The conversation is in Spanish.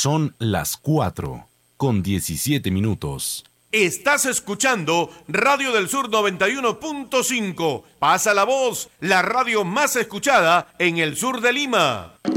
Son las 4:17. Estás escuchando Radio del Sur 91.5. Pasa la voz, la radio más escuchada en el sur de Lima.